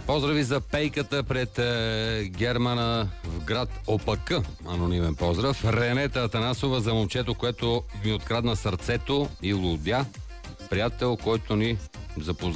Поздрави за пейката пред Германа в град ОПК. Анонимен поздрав. Ренета Атанасова за момчето, което ми открадна сърцето и лудя. Приятел, който ни запозна